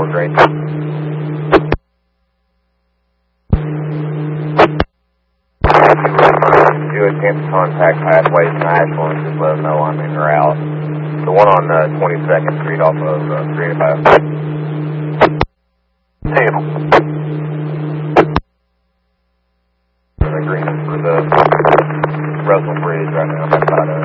towards range. Do attempt to contact pathways in Ashland, just let them know I'm in route. The one on 22nd Street off of 385. Table.